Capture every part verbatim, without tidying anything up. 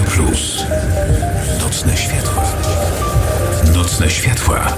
Plus. Nocne światła. Nocne światła.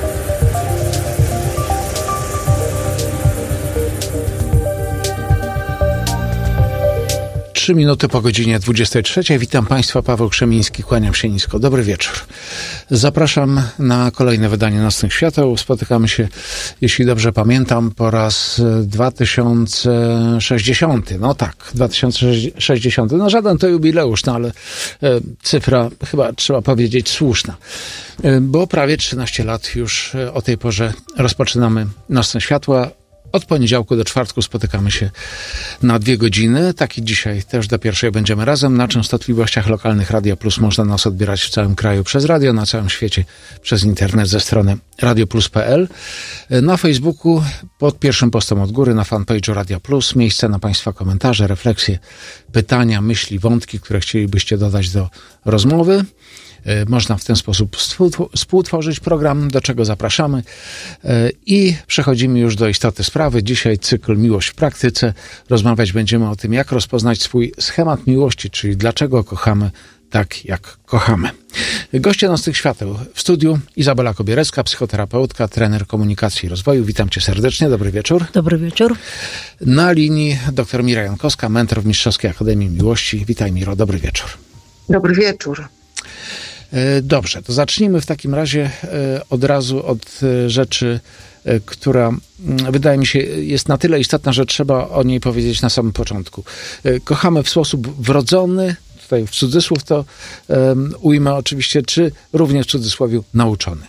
Trzy minuty po godzinie dwudziestej trzeciej. Witam Państwa, Paweł Krzemiński, kłaniam się nisko. Dobry wieczór. Zapraszam na kolejne wydanie Nocnych Świateł. Spotykamy się, jeśli dobrze pamiętam, po raz dwa tysiące sześćdziesiąty. No tak, dwa tysiące sześćdziesiąty. No żaden to jubileusz, no ale e, cyfra chyba trzeba powiedzieć słuszna. E, bo prawie trzynaście lat już o tej porze rozpoczynamy Nocne Światła. Od poniedziałku do czwartku spotykamy się na dwie godziny. Tak i dzisiaj też do pierwszej będziemy razem. Na częstotliwościach lokalnych Radio Plus można nas odbierać w całym kraju przez radio, na całym świecie przez internet ze strony radio plus kropka p l. Na Facebooku pod pierwszym postem od góry na fanpage'u Radio Plus miejsce na Państwa komentarze, refleksje, pytania, myśli, wątki, które chcielibyście dodać do rozmowy. Można w ten sposób współtworzyć program, do czego zapraszamy. I przechodzimy już do istoty sprawy. Dzisiaj cykl Miłość w praktyce. Rozmawiać będziemy o tym, jak rozpoznać swój schemat miłości, czyli dlaczego kochamy tak, jak kochamy. Goście Nocnych Świateł w studiu Izabela Kobierecka, psychoterapeutka, trener komunikacji i rozwoju. Witam Cię serdecznie, dobry wieczór. Dobry wieczór. Na linii dr Mira Jankowska, mentor w Mistrzowskiej Akademii Miłości. Witaj, Miro, dobry wieczór. Dobry wieczór. Dobrze, to zacznijmy w takim razie od razu od rzeczy, która wydaje mi się jest na tyle istotna, że trzeba o niej powiedzieć na samym początku. Kochamy w sposób wrodzony, tutaj w cudzysłów to um, ujmę oczywiście, czy również w cudzysłowie nauczony?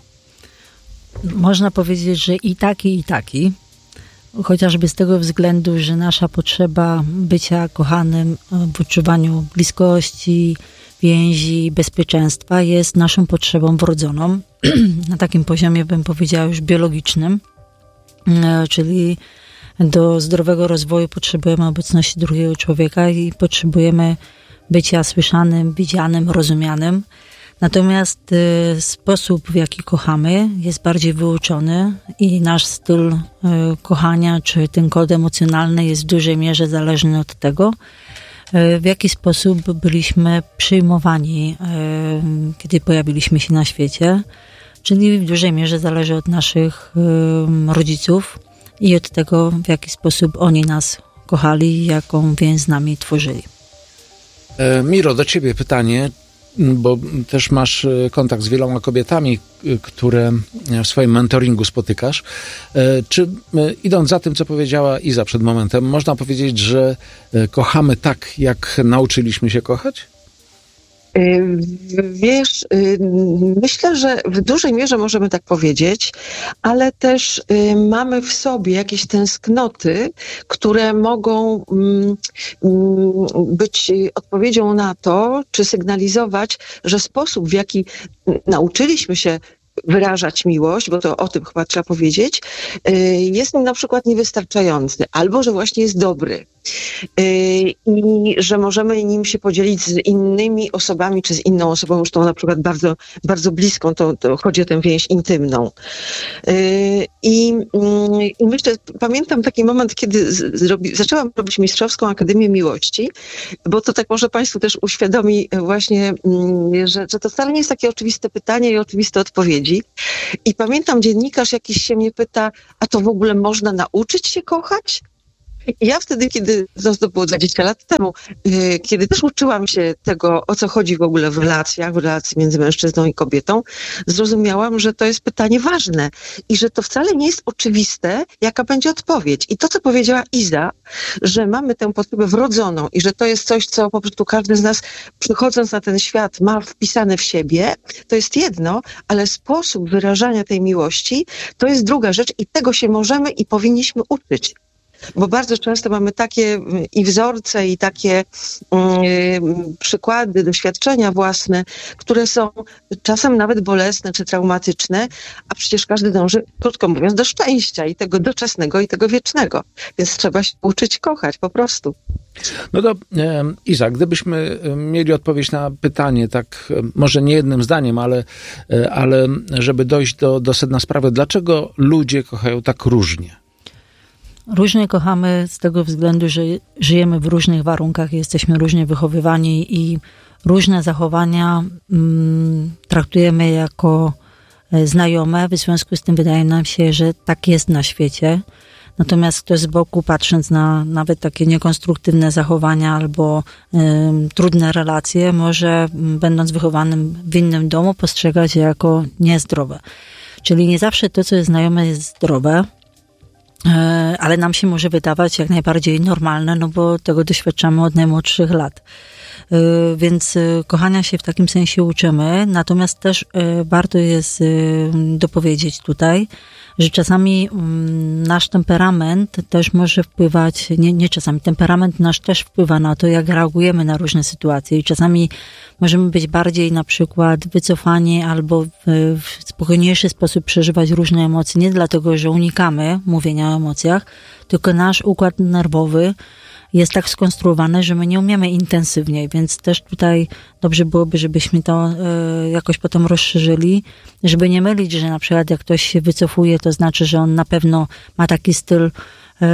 Można powiedzieć, że i taki, i taki. Chociażby z tego względu, że nasza potrzeba bycia kochanym w odczuwaniu bliskości, więzi, bezpieczeństwa jest naszą potrzebą wrodzoną, na takim poziomie bym powiedziała już biologicznym, czyli do zdrowego rozwoju potrzebujemy obecności drugiego człowieka i potrzebujemy bycia słyszanym, widzianym, rozumianym. Natomiast y, sposób, w jaki kochamy, jest bardziej wyuczony i nasz styl y, kochania, czy ten kod emocjonalny jest w dużej mierze zależny od tego, w jaki sposób byliśmy przyjmowani, kiedy pojawiliśmy się na świecie, czyli w dużej mierze zależy od naszych rodziców i od tego, w jaki sposób oni nas kochali i jaką więź z nami tworzyli. Miro, do Ciebie pytanie, bo też masz kontakt z wieloma kobietami, które w swoim mentoringu spotykasz. Czy idąc za tym, co powiedziała Iza przed momentem, można powiedzieć, że kochamy tak, jak nauczyliśmy się kochać? Wiesz, myślę, że w dużej mierze możemy tak powiedzieć, ale też mamy w sobie jakieś tęsknoty, które mogą być odpowiedzią na to, czy sygnalizować, że sposób, w jaki nauczyliśmy się wyrażać miłość, bo to o tym chyba trzeba powiedzieć, jest na przykład niewystarczający, albo że właśnie jest dobry i że możemy nim się podzielić z innymi osobami, czy z inną osobą, już tą na przykład bardzo, bardzo bliską, to, to chodzi o tę więź intymną. I, i myślę, pamiętam taki moment, kiedy zrobi, zaczęłam robić Mistrzowską Akademię Miłości, bo to tak może Państwu też uświadomi właśnie, że, że to wcale nie jest takie oczywiste pytanie i oczywiste odpowiedzi. I pamiętam, dziennikarz jakiś się mnie pyta, a to w ogóle można nauczyć się kochać? I ja wtedy, kiedy, to było dwadzieścia lat temu, kiedy też uczyłam się tego, o co chodzi w ogóle w relacjach, w relacji między mężczyzną i kobietą, zrozumiałam, że to jest pytanie ważne i że to wcale nie jest oczywiste, jaka będzie odpowiedź. I to, co powiedziała Iza, że mamy tę potrzebę wrodzoną i że to jest coś, co po prostu każdy z nas, przychodząc na ten świat, ma wpisane w siebie, to jest jedno, ale sposób wyrażania tej miłości to jest druga rzecz i tego się możemy i powinniśmy uczyć. Bo bardzo często mamy takie i wzorce, i takie y, przykłady, doświadczenia własne, które są czasem nawet bolesne czy traumatyczne, a przecież każdy dąży, krótko mówiąc, do szczęścia i tego doczesnego, i tego wiecznego. Więc trzeba się uczyć kochać po prostu. No to e, Iza, gdybyśmy mieli odpowiedź na pytanie, tak może nie jednym zdaniem, ale, ale żeby dojść do, do sedna sprawy, dlaczego ludzie kochają tak różnie? Różnie kochamy z tego względu, że żyjemy w różnych warunkach, jesteśmy różnie wychowywani i różne zachowania mm, traktujemy jako znajome. W związku z tym wydaje nam się, że tak jest na świecie. Natomiast ktoś z boku, patrząc na nawet takie niekonstruktywne zachowania albo y, trudne relacje, może, będąc wychowanym w innym domu, postrzegać je jako niezdrowe. Czyli nie zawsze to, co jest znajome, jest zdrowe, y, ale nam się może wydawać jak najbardziej normalne, no bo tego doświadczamy od najmłodszych lat. Y, więc y, kochania się w takim sensie uczymy, natomiast też y, warto jest y, dopowiedzieć tutaj, że czasami nasz temperament też może wpływać, nie, nie czasami, temperament nasz też wpływa na to, jak reagujemy na różne sytuacje i czasami możemy być bardziej na przykład wycofani albo w, w spokojniejszy sposób przeżywać różne emocje, nie dlatego, że unikamy mówienia o emocjach, tylko nasz układ nerwowy jest tak skonstruowany, że my nie umiemy intensywniej, więc też tutaj dobrze byłoby, żebyśmy to y, jakoś potem rozszerzyli, żeby nie mylić, że na przykład jak ktoś się wycofuje, to znaczy, że on na pewno ma taki styl y,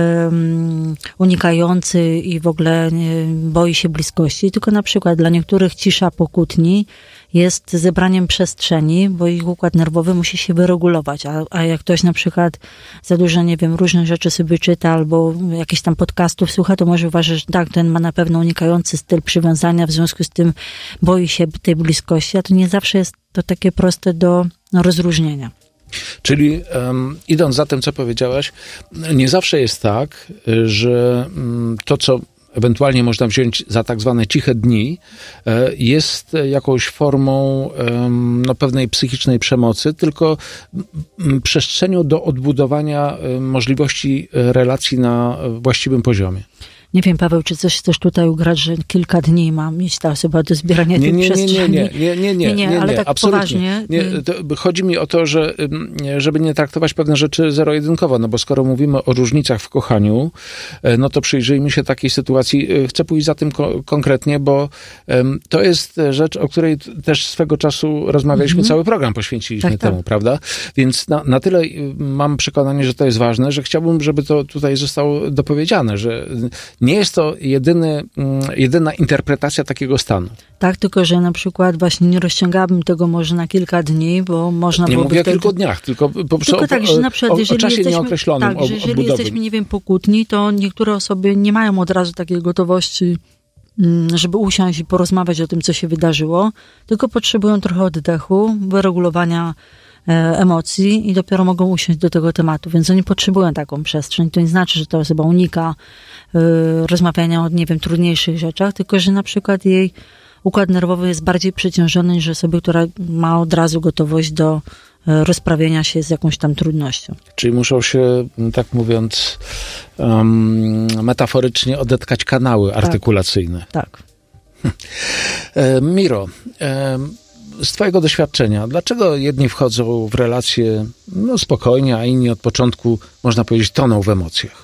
unikający i w ogóle y, boi się bliskości, tylko na przykład dla niektórych cisza po kłótni jest zebraniem przestrzeni, bo ich układ nerwowy musi się wyregulować, a, a jak ktoś na przykład za dużo, nie wiem, różnych rzeczy sobie czyta albo jakichś tam podcastów słucha, to może uważać, że tak, ten ma na pewno unikający styl przywiązania, w związku z tym boi się tej bliskości, a to nie zawsze jest to takie proste do rozróżnienia. Czyli um, idąc za tym, co powiedziałaś, nie zawsze jest tak, że um, to, co ewentualnie można wziąć za tak zwane ciche dni, jest jakąś formą no, pewnej psychicznej przemocy, tylko przestrzenią do odbudowania możliwości relacji na właściwym poziomie. Nie wiem, Paweł, czy coś chcesz tutaj ugrać, że kilka dni ma mieć ta osoba do zbierania nie, tej nie, przestrzeni? Nie, nie, nie, nie, nie, nie, nie, ale nie, tak absolutnie. poważnie. Nie, to chodzi mi o to, że żeby nie traktować pewne rzeczy zero-jedynkowo, no bo skoro mówimy o różnicach w kochaniu, no to przyjrzyjmy się takiej sytuacji. Chcę pójść za tym ko- konkretnie, bo um, to jest rzecz, o której też swego czasu rozmawialiśmy, mm-hmm. cały program poświęciliśmy tak, temu, tak. prawda? Więc na, na tyle mam przekonanie, że to jest ważne, że chciałbym, żeby to tutaj zostało dopowiedziane, że nie jest to jedyny, jedyna interpretacja takiego stanu. Tak, tylko że na przykład właśnie nie rozciągałabym tego może na kilka dni, bo można nie byłoby... mówię wtedy... o kilku dniach, tylko po prostu tylko o, tak, że na przykład, o, jeżeli o czasie jesteśmy, nieokreślonym, tak, o, że jeżeli odbudowy. jesteśmy, nie wiem, po kłótni, to niektóre osoby nie mają od razu takiej gotowości, żeby usiąść i porozmawiać o tym, co się wydarzyło, tylko potrzebują trochę oddechu, wyregulowania emocji i dopiero mogą usiąść do tego tematu, więc oni potrzebują taką przestrzeń. To nie znaczy, że ta osoba unika y, rozmawiania o, nie wiem, trudniejszych rzeczach, tylko że na przykład jej układ nerwowy jest bardziej przeciążony niż osoby, która ma od razu gotowość do y, rozprawienia się z jakąś tam trudnością. Czyli muszą się, tak mówiąc um, metaforycznie, odetkać kanały tak. artykulacyjne. Tak. E, Miro, e, z twojego doświadczenia, dlaczego jedni wchodzą w relacje no, spokojnie, a inni od początku, można powiedzieć, toną w emocjach?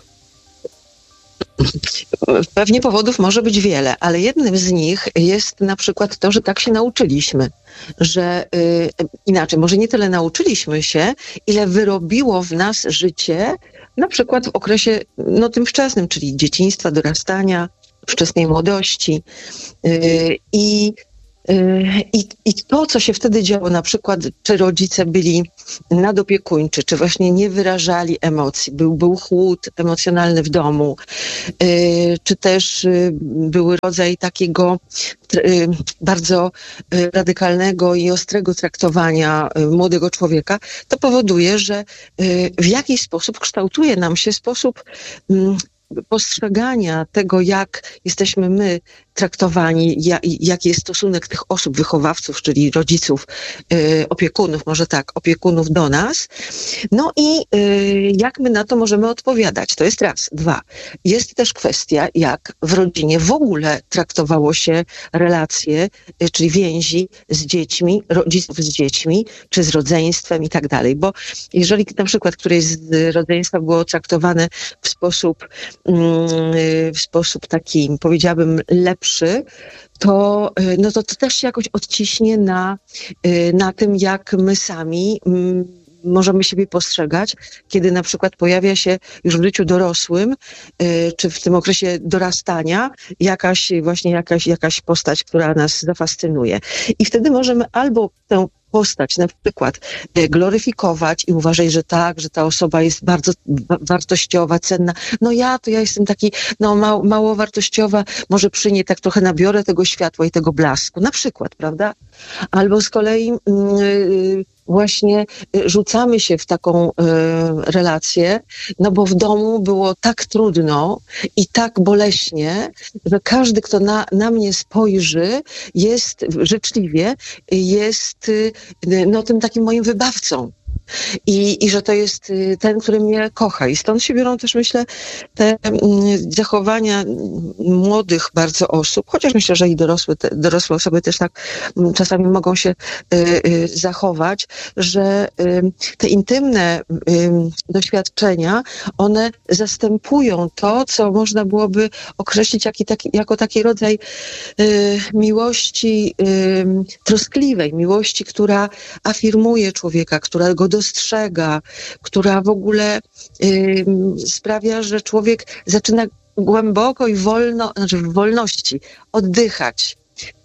Pewnie powodów może być wiele, ale jednym z nich jest na przykład to, że tak się nauczyliśmy, że y, inaczej, może nie tyle nauczyliśmy się, ile wyrobiło w nas życie, na przykład w okresie no, tym wczesnym, czyli dzieciństwa, dorastania, wczesnej młodości y, i I, I to, co się wtedy działo, na przykład, czy rodzice byli nadopiekuńczy, czy właśnie nie wyrażali emocji, był, był chłód emocjonalny w domu, czy też był rodzaj takiego bardzo radykalnego i ostrego traktowania młodego człowieka, to powoduje, że w jakiś sposób kształtuje nam się sposób postrzegania tego, jak jesteśmy my traktowani, jak, jaki jest stosunek tych osób, wychowawców, czyli rodziców, yy, opiekunów, może tak, opiekunów do nas. No i yy, jak my na to możemy odpowiadać? To jest raz. Dwa. Jest też kwestia, jak w rodzinie w ogóle traktowało się relacje, yy, czyli więzi z dziećmi, rodziców z dziećmi, czy z rodzeństwem i tak dalej. Bo jeżeli na przykład któreś z rodzeństwa było traktowane w sposób, yy, w sposób taki, powiedziałabym, lepszy, to, no to, to też się jakoś odciśnie na, na tym, jak my sami możemy siebie postrzegać, kiedy na przykład pojawia się już w życiu dorosłym, y, czy w tym okresie dorastania jakaś właśnie jakaś, jakaś postać, która nas zafascynuje. I wtedy możemy albo tę postać na przykład gloryfikować i uważać, że tak, że ta osoba jest bardzo wartościowa, cenna. No ja, to ja jestem taki, no mało, mało wartościowa, może przy niej tak trochę nabiorę tego światła i tego blasku, na przykład, prawda? Albo z kolei yy, właśnie rzucamy się w taką y, relację, no bo w domu było tak trudno i tak boleśnie, że każdy, kto na, na mnie spojrzy, jest życzliwie, jest y, no, tym takim moim wybawcą. I, I że to jest ten, który mnie kocha. I stąd się biorą też, myślę, te zachowania młodych bardzo osób, chociaż myślę, że i dorosłe, te, dorosłe osoby też tak czasami mogą się y, y, zachować, że y, te intymne y, doświadczenia, one zastępują to, co można byłoby określić jak, taki, jako taki rodzaj y, miłości y, troskliwej, miłości, która afirmuje człowieka, która go dostrzega, która w ogóle y, sprawia, że człowiek zaczyna głęboko i wolno, znaczy w wolności oddychać.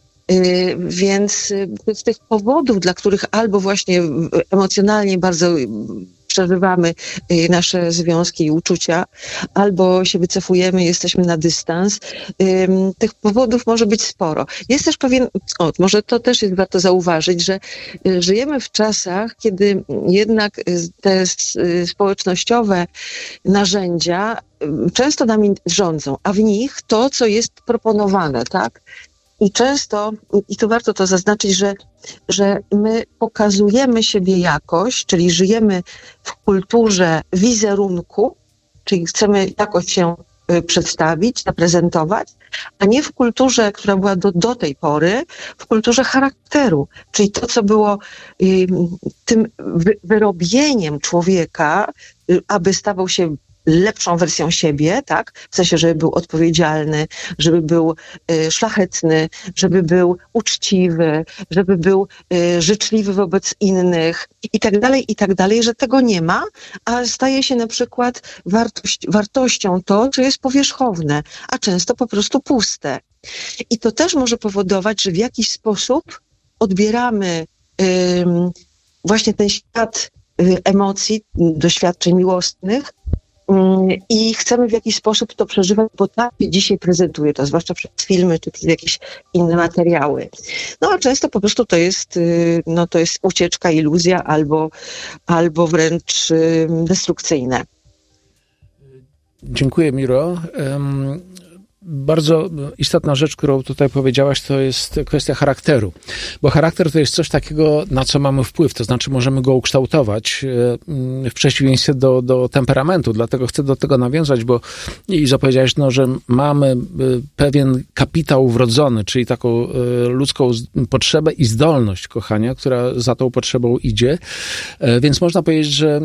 Y, więc y, z tych powodów, dla których albo właśnie emocjonalnie bardzo przeżywamy y, nasze związki i uczucia, albo się wycofujemy, jesteśmy na dystans. Y, tych powodów może być sporo. Jest też pewien, o, może to też jest warto zauważyć, że y, żyjemy w czasach, kiedy jednak y, te y, społecznościowe narzędzia y, często nami rządzą, a w nich to, co jest proponowane, tak? I często, i tu warto to zaznaczyć, że, że my pokazujemy siebie jakoś, czyli żyjemy w kulturze wizerunku, czyli chcemy jakoś się przedstawić, zaprezentować, a nie w kulturze, która była do, do tej pory, w kulturze charakteru, czyli to, co było y, tym wy, wyrobieniem człowieka, y, aby stawał się lepszą wersją siebie, tak? W sensie, żeby był odpowiedzialny, żeby był y, szlachetny, żeby był uczciwy, żeby był y, życzliwy wobec innych i tak dalej, i tak dalej, że tego nie ma, a staje się na przykład wartość, wartością to, co jest powierzchowne, a często po prostu puste. I to też może powodować, że w jakiś sposób odbieramy y, właśnie ten świat y, emocji, doświadczeń miłosnych, i chcemy w jakiś sposób to przeżywać, bo tak się dzisiaj prezentuje to, zwłaszcza przez filmy czy przez jakieś inne materiały. No a często po prostu to jest, no, to jest ucieczka, iluzja albo, albo wręcz destrukcyjne. Dziękuję, Miro. Um... Bardzo istotna rzecz, którą tutaj powiedziałaś, to jest kwestia charakteru. Bo charakter to jest coś takiego, na co mamy wpływ, to znaczy możemy go ukształtować w przeciwieństwie do, do temperamentu. Dlatego chcę do tego nawiązać, bo Izo powiedziałeś, no, że mamy pewien kapitał wrodzony, czyli taką ludzką potrzebę i zdolność kochania, która za tą potrzebą idzie. Więc można powiedzieć, że,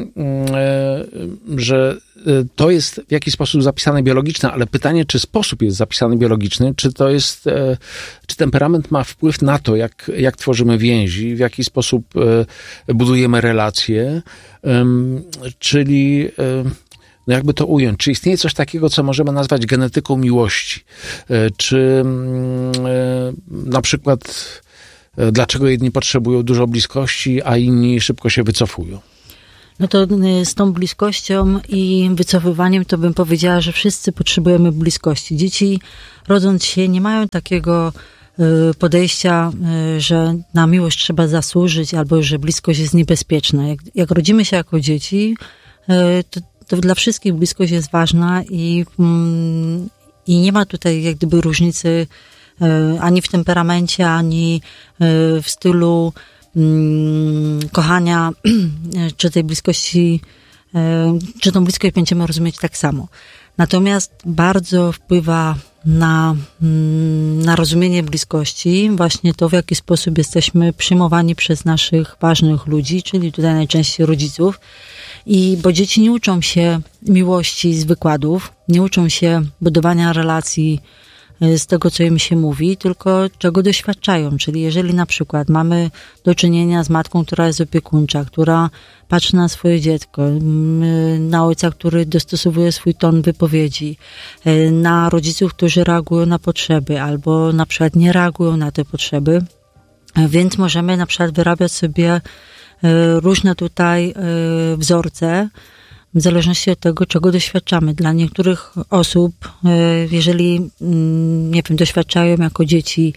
że to jest w jakiś sposób zapisane biologiczne, ale pytanie, czy sposób jest zapisany biologiczny, czy to jest, czy temperament ma wpływ na to, jak, jak tworzymy więzi, w jaki sposób budujemy relacje, czyli no jakby to ująć, czy istnieje coś takiego, co możemy nazwać genetyką miłości, czy na przykład dlaczego jedni potrzebują dużo bliskości, a inni szybko się wycofują? No to z tą bliskością i wycofywaniem to bym powiedziała, że wszyscy potrzebujemy bliskości. Dzieci rodząc się nie mają takiego podejścia, że na miłość trzeba zasłużyć albo że bliskość jest niebezpieczna. Jak, jak rodzimy się jako dzieci, to, to dla wszystkich bliskość jest ważna i, i nie ma tutaj jak gdyby różnicy ani w temperamencie, ani w stylu kochania, czy tej bliskości, czy tą bliskość będziemy rozumieć tak samo. Natomiast bardzo wpływa na, na rozumienie bliskości właśnie to, w jaki sposób jesteśmy przyjmowani przez naszych ważnych ludzi, czyli tutaj najczęściej rodziców. I bo dzieci nie uczą się miłości z wykładów, nie uczą się budowania relacji z tego, co im się mówi, tylko czego doświadczają. Czyli jeżeli na przykład mamy do czynienia z matką, która jest opiekuńcza, która patrzy na swoje dziecko, na ojca, który dostosowuje swój ton wypowiedzi, na rodziców, którzy reagują na potrzeby albo na przykład nie reagują na te potrzeby, więc możemy na przykład wyrabiać sobie różne tutaj wzorce, w zależności od tego, czego doświadczamy. Dla niektórych osób, jeżeli, nie wiem, doświadczają jako dzieci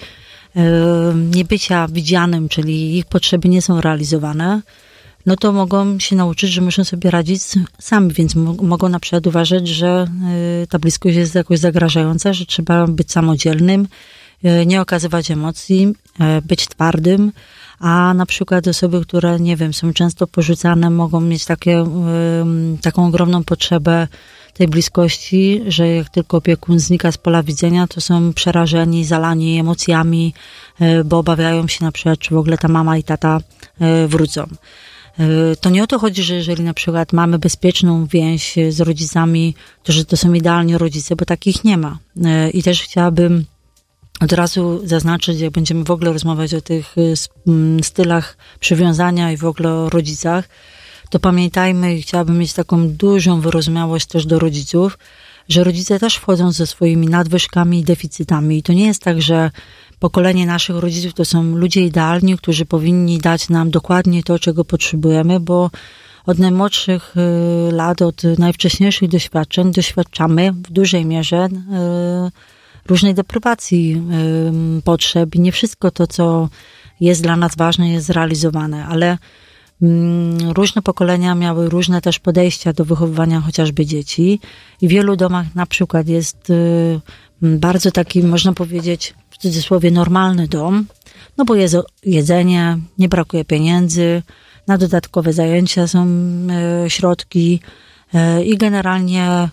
niebycia widzianym, czyli ich potrzeby nie są realizowane, no to mogą się nauczyć, że muszą sobie radzić sami, więc mogą na przykład uważać, że ta bliskość jest jakoś zagrażająca, że trzeba być samodzielnym, nie okazywać emocji, być twardym, a na przykład osoby, które, nie wiem, są często porzucane, mogą mieć takie, taką ogromną potrzebę tej bliskości, że jak tylko opiekun znika z pola widzenia, to są przerażeni, zalani emocjami, bo obawiają się na przykład, czy w ogóle ta mama i tata wrócą. To nie o to chodzi, że jeżeli na przykład mamy bezpieczną więź z rodzicami, to że to są idealni rodzice, bo takich nie ma. I też chciałabym od razu zaznaczyć, jak będziemy w ogóle rozmawiać o tych stylach przywiązania i w ogóle o rodzicach, to pamiętajmy, i chciałabym mieć taką dużą wyrozumiałość też do rodziców, że rodzice też wchodzą ze swoimi nadwyżkami i deficytami. I to nie jest tak, że pokolenie naszych rodziców to są ludzie idealni, którzy powinni dać nam dokładnie to, czego potrzebujemy, bo od najmłodszych lat, od najwcześniejszych doświadczeń doświadczamy w dużej mierze różnej deprywacji y, potrzeb i nie wszystko to, co jest dla nas ważne, jest zrealizowane, ale y, różne pokolenia miały różne też podejścia do wychowywania chociażby dzieci i w wielu domach na przykład jest y, bardzo taki, można powiedzieć, w cudzysłowie normalny dom, no bo jest jedzenie, nie brakuje pieniędzy, na dodatkowe zajęcia są y, środki y, i generalnie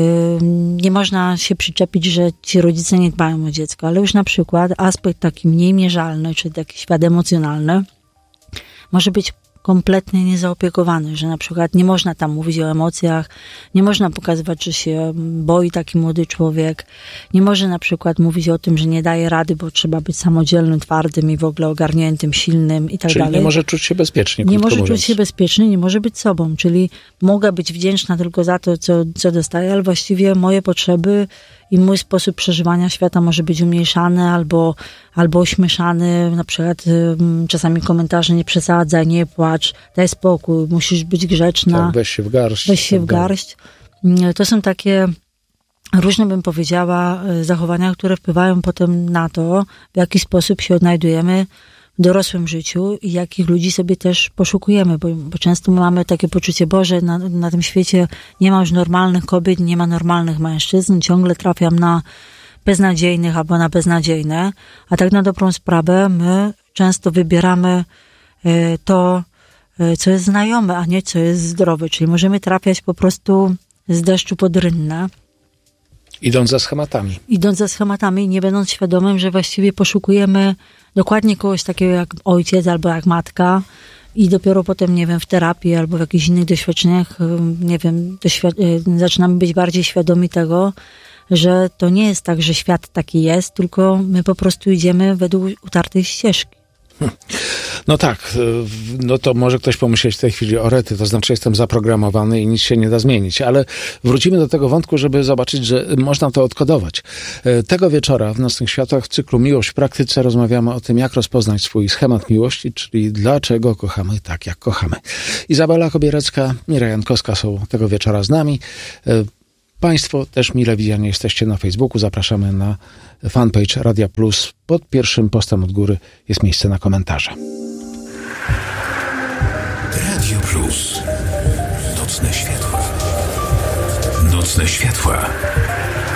nie można się przyczepić, że ci rodzice nie dbają o dziecko, ale już na przykład aspekt taki mniej mierzalny, czyli taki świat emocjonalny, może być kompletnie niezaopiekowany, że na przykład nie można tam mówić o emocjach, nie można pokazywać, że się boi taki młody człowiek, nie może na przykład mówić o tym, że nie daje rady, bo trzeba być samodzielnym, twardym i w ogóle ogarniętym, silnym i tak czyli dalej. nie może czuć się bezpiecznie. Nie może mówiąc. czuć się bezpiecznie, nie może być sobą, czyli mogę być wdzięczna tylko za to, co, co dostaję, ale właściwie moje potrzeby i mój sposób przeżywania świata może być umniejszany albo, albo ośmieszany. Na przykład czasami komentarze: nie przesadzaj, nie płacz, daj spokój, musisz być grzeczna. Tak, weź się w garść. Weź się w garść. To są takie różne, bym powiedziała, zachowania, które wpływają potem na to, w jaki sposób się odnajdujemy w dorosłym życiu i jakich ludzi sobie też poszukujemy, bo, bo często mamy takie poczucie, Boże, na, na tym świecie nie ma już normalnych kobiet, nie ma normalnych mężczyzn, ciągle trafiam na beznadziejnych albo na beznadziejne, a tak na dobrą sprawę my często wybieramy to, co jest znajome, a nie co jest zdrowe, czyli możemy trafiać po prostu z deszczu pod rynnę. Idąc za schematami. Idąc za schematami, nie będąc świadomym, że właściwie poszukujemy dokładnie kogoś takiego jak ojciec albo jak matka i dopiero potem, nie wiem, w terapii albo w jakichś innych doświadczeniach, nie wiem, doświad- zaczynamy być bardziej świadomi tego, że to nie jest tak, że świat taki jest, tylko my po prostu idziemy według utartej ścieżki. No tak, no to może ktoś pomyśleć w tej chwili o rety, to znaczy jestem zaprogramowany i nic się nie da zmienić, ale wrócimy do tego wątku, żeby zobaczyć, że można to odkodować. Tego wieczora w Nocnych Światłach w cyklu Miłość w praktyce rozmawiamy o tym, jak rozpoznać swój schemat miłości, czyli dlaczego kochamy tak, jak kochamy. Izabela Kobierecka, Mira Jankowska są tego wieczora z nami. Państwo też mile widziani jesteście na Facebooku. Zapraszamy na fanpage Radia Plus. Pod pierwszym postem od góry jest miejsce na komentarze. Radio Plus. Nocne światła. Nocne światła.